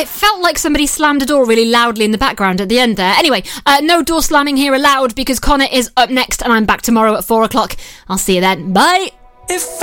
It felt like somebody slammed a door really loudly in the background at the end there. Anyway, no door slamming here allowed because Connor is up next and I'm back tomorrow at 4 o'clock. I'll see you then. Bye! If